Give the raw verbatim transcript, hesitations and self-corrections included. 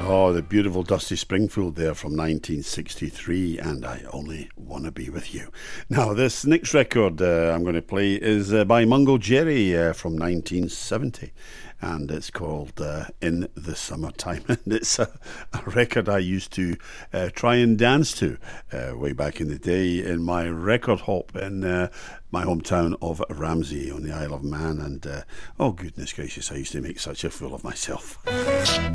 Oh, the beautiful Dusty Springfield there from nineteen sixty-three, and I Only Wanna Be With You. Now, this next record uh, I'm going to play is uh, by Mungo Jerry uh, from nineteen seventy, and it's called uh, In the Summertime. And it's a, a record I used to uh, try and dance to uh, way back in the day in my record hop in uh, my hometown of Ramsey on the Isle of Man. And uh, oh, goodness gracious, I used to make such a fool of myself.